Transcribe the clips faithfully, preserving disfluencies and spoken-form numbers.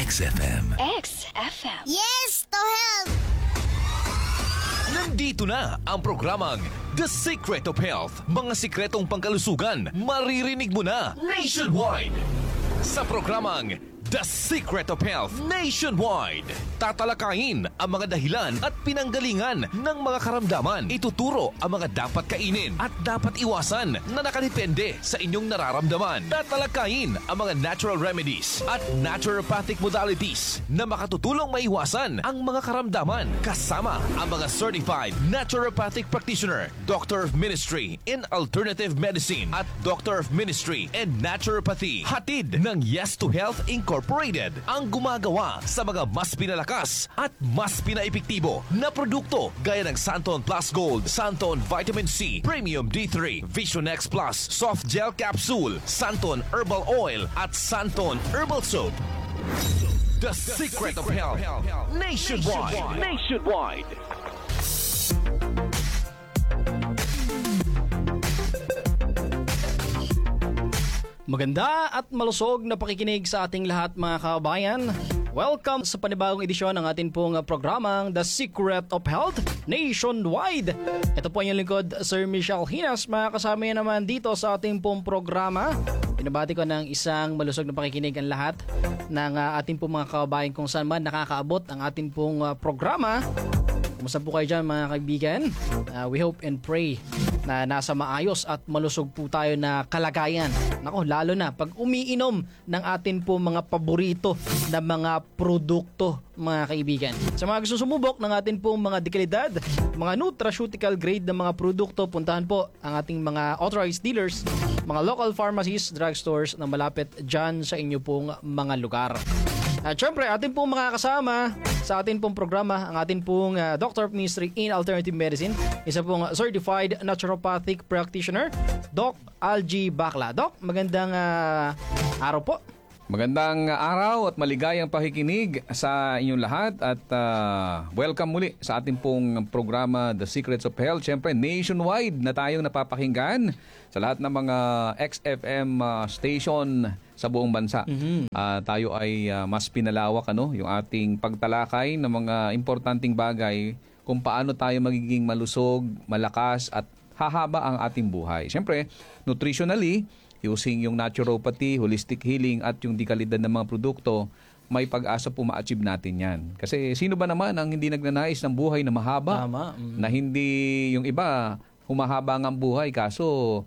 X F M. X F M. Yes, to help! Nandito na ang programang The Secret of Health. Mga sikretong pangkalusugan, maririnig mo na nationwide. Sa programang The Secret of Health Nationwide, tatalakayin ang mga dahilan at pinanggalingan ng mga karamdaman. Ituturo ang mga dapat kainin at dapat iwasan na nakadepende sa inyong nararamdaman. Tatalakayin ang mga natural remedies at naturopathic modalities na makatutulong maiwasan ang mga karamdaman. Kasama ang mga certified naturopathic practitioner, Doctor of Ministry in Alternative Medicine at Doctor of Ministry in Naturopathy. Hatid ng Yes to Health Incorporated. Ang gumagawa sa mga mas pinalakas at mas pinaepektibo na produkto gaya ng Santon Plus Gold, Santon Vitamin C, Premium D three, Vision X Plus, Soft Gel Capsule, Santon Herbal Oil at Santon Herbal Soap. The, The Secret, Secret of Health, Health. Nationwide. Nationwide. Maganda at malusog na pakikinig sa ating lahat mga kabayan. Welcome sa panibagong edisyon ng ating pong programang The Secret of Health Nationwide. Ito po ang lingkod, Sir Michelle Hinas. Mga kasama niya naman dito sa ating pong programa. Pinabati ko ng isang malusog na pakikinig ang lahat ng uh, ating pong mga kabayan kung saan man nakakaabot ang ating pong uh, programa. Kumusta po kayo dyan mga kaibigan? Uh, we hope and pray na nasa maayos at malusog po tayo na kalagayan. Nako, lalo na pag umiinom ng atin po mga paborito na mga produkto, mga kaibigan. Sa mga gusto sumubok ng atin po mga dekalidad, mga nutraceutical grade na mga produkto, puntahan po ang ating mga authorized dealers, mga local pharmacies, drugstores na malapit dyan sa inyo pong mga lugar. At syempre, atin pong mga kasama sa atin pong programa, ang atin pong uh, Doctor of Ministry in Alternative Medicine, isa pong Certified Naturopathic Practitioner, Doc Algie Bacla. Doc, magandang uh, araw po. Magandang araw at maligayang pakikinig sa inyong lahat at uh, welcome muli sa ating pong programa The Secrets of Health. Siyempre, nationwide na tayong napapakinggan sa lahat ng mga X F M uh, station sa buong bansa. Mm-hmm. Uh, tayo ay uh, mas pinalawak ano, yung ating pagtalakay ng mga importanteng bagay kung paano tayo magiging malusog, malakas at hahaba ang ating buhay. Siyempre, nutritionally, using yung naturopathy, holistic healing at yung dekalidad ng mga produkto, may pag-asa po ma-achieve natin yan. Kasi sino ba naman ang hindi nagnanais ng buhay na mahaba? Tama. Mm-hmm. Na hindi yung iba, humahaba ang buhay kaso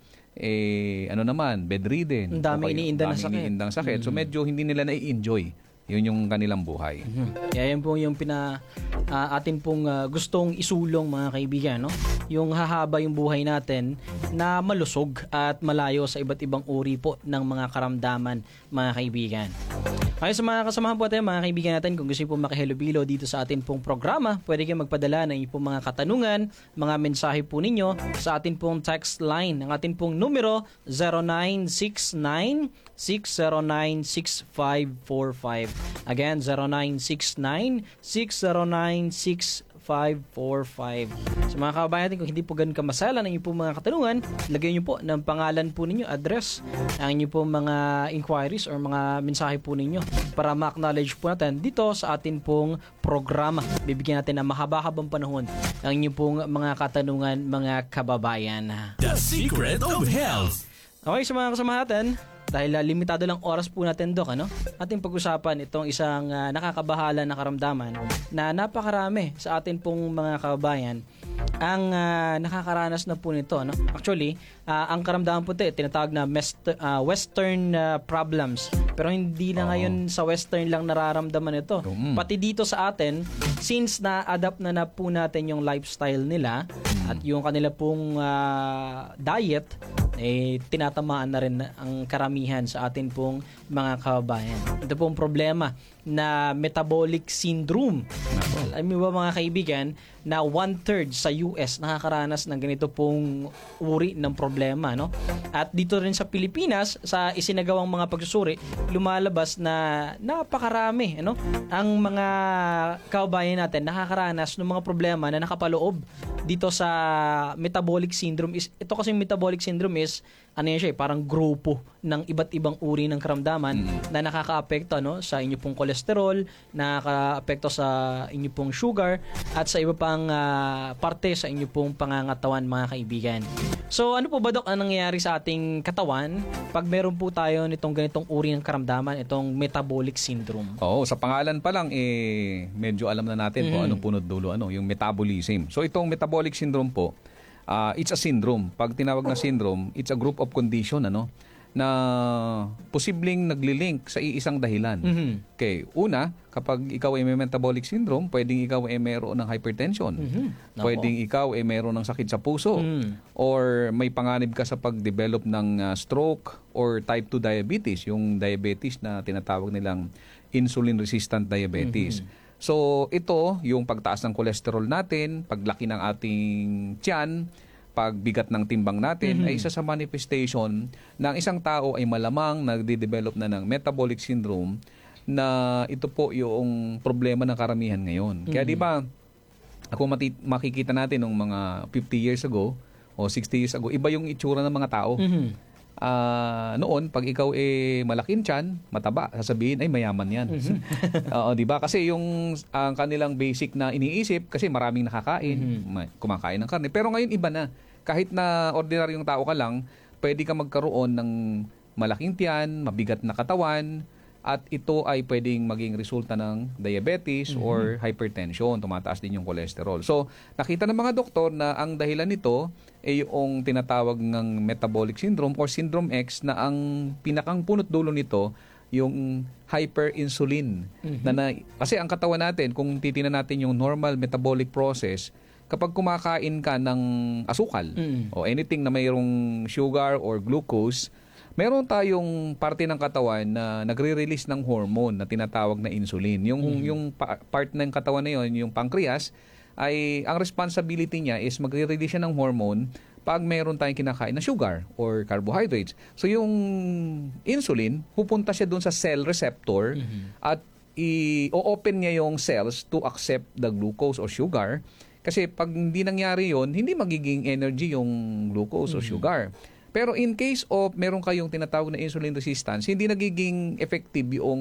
eh ano naman, bedridden. Ang dami iniindang na sakit. iniindang sakit. Mm-hmm. So medyo hindi nila na-enjoy. Yun yung kanilang buhay. Mm-hmm. Kaya yan po yung pina, uh, atin pong uh, gustong isulong mga kaibigan. No? Yung hahaba yung buhay natin na malusog at malayo sa iba't ibang uri po ng mga karamdaman mga kaibigan. Kaya sa mga kasamahan po natin, mga kaibigan natin, kung gusto po makihalubilo dito sa atin pong programa, pwede kayong magpadala ng inyong mga katanungan, mga mensahe po ninyo sa atin pong text line. Ang atin pong numero zero nine six nine six zero nine six five four five. Again, zero nine six nine six zero nine six five four five. Sa mga kabayan natin, kung hindi po ganun kamasala ng inyong po mga katanungan, lagay nyo po ng pangalan po ninyo, address, ang inyong po mga inquiries or mga mensahe po ninyo para ma-acknowledge po natin dito sa atin pong programa. Bibigyan natin ng mahaba-habang panahon ang inyong pong mga katanungan, mga kababayan. The Secret of Health. Okay, sa mga kasama natin, dahil uh, limitado lang oras po natin, Dok, ano? Ating pag-usapan itong isang uh, nakakabahala na karamdaman na napakarami sa atin pong mga kababayan ang uh, nakakaranas na po nito. No? Actually, uh, ang karamdaman po ito, tinatawag na mest- uh, Western uh, problems. Pero hindi na ngayon sa Western lang nararamdaman ito. Mm. Pati dito sa atin, since na-adapt na na po natin yung lifestyle nila mm. at yung kanila pong uh, diet, eh, tinatamaan na rin ang karamihan sa atin pong mga kababayan. Ito pong problema na metabolic syndrome. Alam mo ba mga kaibigan na one-third sa U S nakakaranas ng ganito pong uri ng problema, no? At dito rin sa Pilipinas, sa isinagawang mga pagsusuri, lumalabas na napakarami, ano? Ang mga kababayan natin nakakaranas ng mga problema na nakapaloob dito sa metabolic syndrome. Is ito kasi metabolic syndrome is ano yan siya, eh, parang grupo ng iba't ibang uri ng karamdaman Mm. na nakakaapekto no, sa inyo pong kolesterol, nakakaapekto sa inyo pong sugar, at sa iba pang ah, parte sa inyo pong pangangatawan, mga kaibigan. So ano po ba, Dok, ang nangyayari sa ating katawan pag meron po tayo nitong ganitong uri ng karamdaman, itong metabolic syndrome? Oo, sa pangalan pa lang, eh, medyo alam na natin kung anong punot dulo, ano, yung metabolism. So itong metabolic syndrome po, ah, it's a syndrome. Pag tinawag na syndrome, it's a group of condition, ano, na posibleng naglilink sa iisang dahilan. Mhm. Okay, una, kapag ikaw ay may metabolic syndrome, pwedeng ikaw ay mayroon ng hypertension. Mhm. Nako. Pwedeng ikaw ay mayroon ng sakit sa puso. Mm. Or may panganib ka sa pag-develop ng ah, stroke or type two diabetes, yung diabetes na tinatawag nilang insulin-resistant diabetes. So, ito, yung pagtaas ng cholesterol natin, paglaki ng ating tiyan, pagbigat ng timbang natin, ay isa sa manifestation ng isang tao ay malamang nagde-develop na ng metabolic syndrome, na ito po yung problema ng karamihan ngayon. Kaya di ba, ako mati- makikita natin nung mga fifty years ago o sixty years ago, iba yung itsura ng mga tao. Mhm. Ah, noon, pag ikaw eh malaking tiyan, mataba, sasabihin ay mayaman yan. Oo, di ba? Kasi yung ang kanilang basic na iniisip, kasi maraming nakakain, ma- kumakain ng karne. Pero ngayon iba na. Kahit na ordinaryong tao ka lang, pwede ka magkaroon ng malaking tiyan, mabigat na katawan, at ito ay pwedeng maging resulta ng diabetes or hypertension. Tumataas din yung cholesterol. So, nakita ng mga doktor na ang dahilan nito ay yung tinatawag ng metabolic syndrome or syndrome X, na ang pinakang punot dulo nito yung hyperinsulin. Na na, kasi ang katawan natin, kung titingnan natin yung normal metabolic process, kapag kumakain ka ng asukal Mm. o anything na mayroong sugar or glucose, meron tayong parte ng katawan na nagre-release ng hormone na tinatawag na insulin. Yung yung pa- part ng katawan na yon, yung pancreas, ay ang responsibility niya is magre-release siya ng hormone pag meron tayong kinakain na sugar or carbohydrates. So yung insulin, pupunta siya dun sa cell receptor at i-open niya yung cells to accept the glucose or sugar. Kasi pag hindi nangyari yon, hindi magiging energy yung glucose or sugar. Pero in case of meron kayong tinatawag na insulin resistance, hindi nagiging effective yung